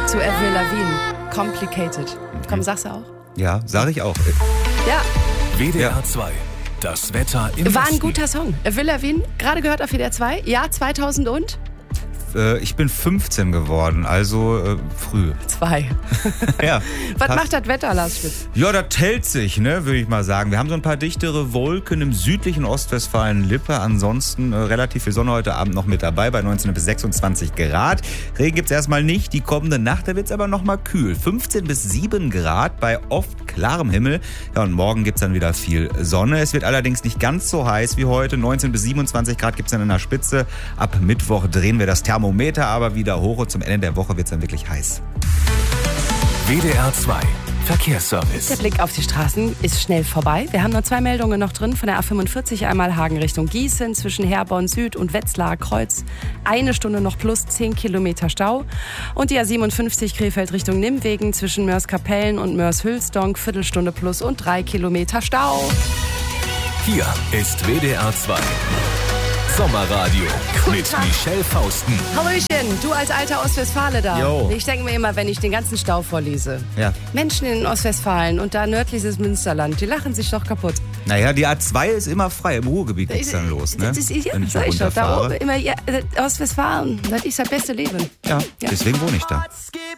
zu Avril Lavigne. Complicated. Komm, sag's auch. Ja, sag ich auch. Ja. WDR 2. Das Wetter im War ein Westen. guter Song. Avril Lavigne, gerade gehört auf WDR 2. Jahr 2000 und? Ich bin 15 geworden, also früh. 2. Ja. Was macht das Wetter, Lars Spitz? Ja, das hält sich, ne, würde ich mal sagen. Wir haben so ein paar dichtere Wolken im südlichen Ostwestfalen-Lippe. Ansonsten relativ viel Sonne heute Abend noch mit dabei bei 19 bis 26 Grad. Regen gibt's erstmal nicht. Die kommende Nacht, da wird's aber noch mal kühl. 15 bis 7 Grad bei oft klarem Himmel. Ja, und morgen gibt's dann wieder viel Sonne. Es wird allerdings nicht ganz so heiß wie heute. 19 bis 27 Grad gibt's dann in der Spitze. Ab Mittwoch drehen wir das Thermometer aber wieder hoch und zum Ende der Woche wird's dann wirklich heiß. WDR 2. Verkehrsservice. Der Blick auf die Straßen ist schnell vorbei. Wir haben nur 2 Meldungen noch drin. Von der A45 einmal Hagen Richtung Gießen zwischen Herborn Süd und Wetzlar Kreuz. 1 Stunde noch plus 10 Kilometer Stau. Und die A57 Krefeld Richtung Nimwegen zwischen Mörs-Kapellen und Mörs-Hülsdonk. Viertelstunde plus und 3 Kilometer Stau. Hier ist WDR 2. Sommerradio mit Tag. Michelle Fausten. Hallöchen, du als alter Ostwestfale da. Jo. Ich denke mir immer, wenn ich den ganzen Stau vorlese. Ja. Menschen in Ostwestfalen und da nördliches Münsterland, die lachen sich doch kaputt. Naja, die A2 ist immer frei. Im Ruhrgebiet geht's dann los, ne? Das ist, ja, Wenn ich sag ich doch, da runterfahre. oben immer, ja, Ostwestfalen, das ist das beste Leben. Ja, deswegen wohne ich da.